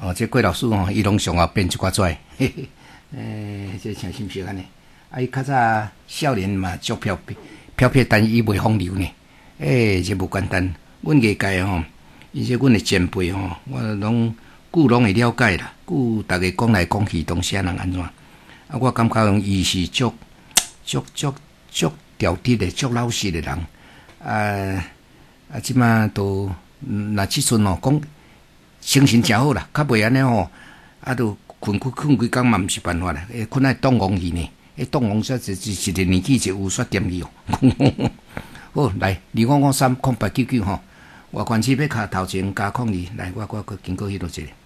哦，这郭老师吼，伊拢上后编一寡纸，嘿嘿，这诚心实安尼。啊，伊较早少年嘛，足飘飘，但伊袂风流呢。这无简单。阮业界吼，伊说阮的前辈吼，我拢会了解啦。大家讲来讲去，当啥人安怎？啊，我感觉伊是足调滴的、足老实的人。即马都若即阵吼讲精神诚好啦，较袂安尼吼，都困几工嘛，毋是办法啦。困来动王去呢，动王说一个年纪就有煞点去哦。好，来255-0899吼，外观区要卡头前加02，来我经过迄落一个。